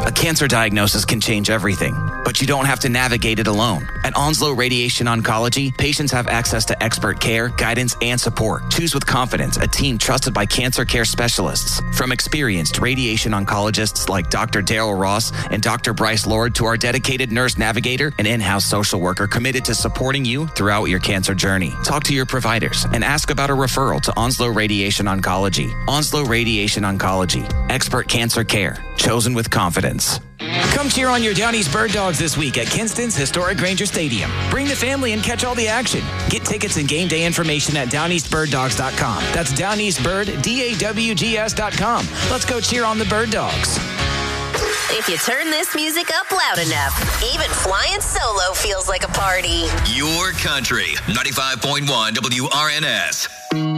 A cancer diagnosis can change everything, but you don't have to navigate it alone. At Onslow Radiation Oncology, patients have access to expert care, guidance, and support. Choose with confidence a team trusted by cancer care specialists. From experienced radiation oncologists like Dr. Daryl Ross and Dr. Bryce Lord to our dedicated nurse navigator and in-house social worker committed to supporting you throughout your cancer journey. Talk to your providers and ask about a referral to Onslow Radiation Oncology. Onslow Radiation Oncology. Expert cancer care. Chosen with confidence. Come cheer on your Down East Bird Dogs this week at Kinston's historic Granger Stadium. Bring the family and catch all the action. Get tickets and game day information at downeastbirddogs.com. That's downeastbird, DAWGS.com. Let's go cheer on the Bird Dogs. If you turn this music up loud enough, even flying solo feels like a party. Your country, 95.1 WRNS.